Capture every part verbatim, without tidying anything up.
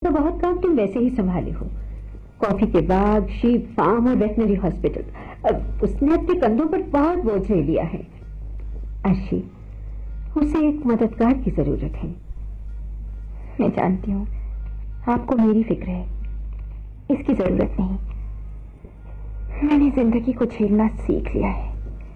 का बहुत काम तुम वैसे ही संभाले हो। कॉफी के बाग, शीप फार्म और वेटनरी हॉस्पिटल, अब उसने अपने कंधों पर बहुत बोझ ले लिया है। अर्शी, उसे एक मददगार की जरूरत है। मैं जानती हूँ आपको मेरी फिक्र है, इसकी जरूरत नहीं। मैंने जिंदगी को झेलना सीख लिया है।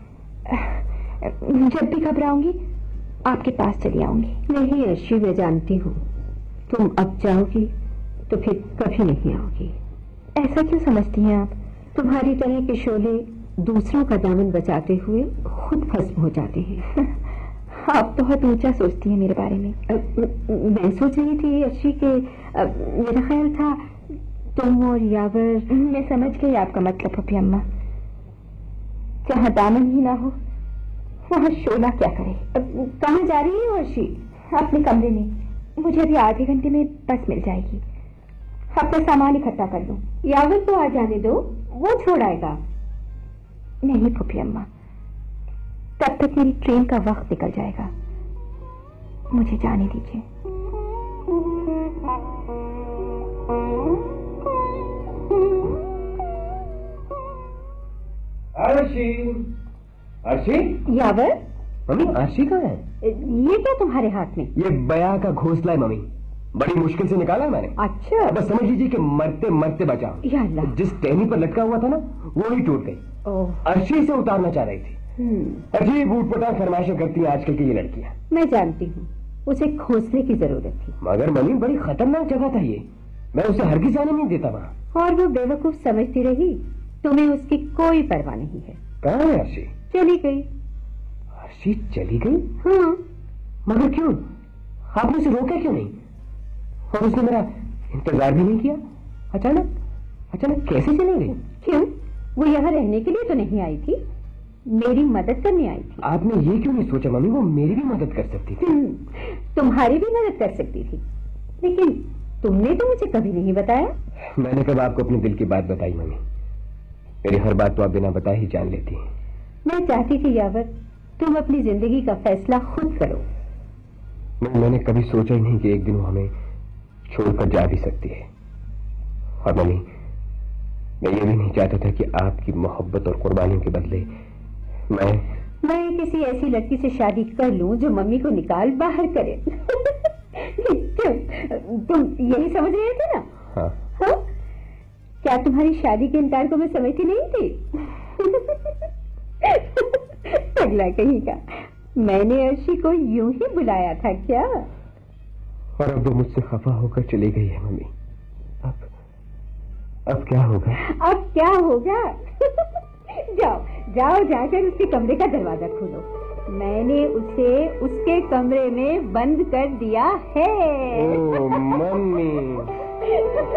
जब भी घबराऊंगी आपके पास चली आऊंगी। नहीं अर्शी, मैं जानती हूँ तुम अब जाओगी तो फिर कभी नहीं आओगी। ऐसा क्यों समझती हैं आप? तुम्हारी तरह के शोले दूसरों का दामन बचाते हुए खुद भस्म हो जाते हैं। आप बहुत ऊंचा सोचती हैं मेरे बारे में। आ, मैं सोच रही थी अर्शी के आ, मेरा ख्याल था तुम और यावर। मैं समझ गई आपका मतलब पपी अम्मा। जहाँ दामन ही ना हो वहाँ शोला क्या करे। कहाँ जा रही है अर्शी? अपने कमरे में। मुझे अभी आधे घंटे में बस मिल जाएगी। अपना सामान इकट्ठा कर लो। यावर को आ जाने दो, वो छोड़ आएगा। नहीं पपी अम्मा, तब तक मेरी ट्रेन का वक्त निकल जाएगा। मुझे जाने दीजिए। अर्शी, अर्शी, यावर। मम्मी अर्शी कहाँ है? ये क्या तुम्हारे हाथ में? ये बया का घोंसला है मम्मी, बड़ी मुश्किल से निकाला है मैंने। अच्छा, बस समझ लीजिए कि मरते मरते बचा। या अल्लाह। जिस टहनी पर लटका हुआ था ना वो ही टूट गई। अर्शी से उतारना चाह रही थी। अजीब ऊटपटांग फरमाइशें करती हैं आजकल की ये लड़कियां। मैं जानती हूँ, उसे घोंसले की जरूरत थी। मगर मम्मी बड़ी खतरनाक जगह था ये, मैं उसे हरगिज जाने नहीं देता वहाँ। और वो बेवकूफ समझती रही, तुम्हें उसकी कोई परवाह नहीं है। कहाँ है अर्शी? चली गई। अर्शी चली गई? हाँ। मगर क्यों? आपने उसे रोका क्यों नहीं? और उसने मेरा इंतजार भी नहीं किया? अचानक अचानक कैसे चली गई? क्यों? वो यहाँ रहने के लिए तो नहीं आई थी, मेरी मदद करने आई थी। आपने ये क्यों नहीं सोचा मम्मी वो मेरी भी मदद कर सकती थी? तुम्हारी भी मदद कर सकती थी, लेकिन तुमने तो मुझे कभी नहीं बताया। मैंने कब आपको अपने दिल की बात बताई मम्मी? मेरी हर बात तो आप बिना बताए ही जान लेती हैं। मैं चाहती थी यावर तुम अपनी जिंदगी का फैसला खुद करो। मैं, मैंने कभी सोचा ही नहीं कि एक दिन वो हमें छोड़कर जा भी सकती है। और मम्मी मैं ये भी नहीं चाहता था कि आपकी मोहब्बत और कुर्बानियों के बदले मैं मैं किसी ऐसी लड़की से शादी कर लूं जो मम्मी को निकाल बाहर करे। तुम, तुम यही समझ रहे थे ना? हाँ। हाँ? क्या तुम्हारी शादी के इनकार को मैं समझती नहीं थी? अगला कहीं का, मैंने अर्शी को यूं ही बुलाया था क्या? और अब वो मुझसे खफा होकर चली गई है मम्मी। अब अब क्या होगा? अब क्या होगा? जाओ जाओ जाकर उसके कमरे का दरवाजा खोलो। मैंने उसे उसके कमरे में बंद कर दिया है। ओ मम्मी।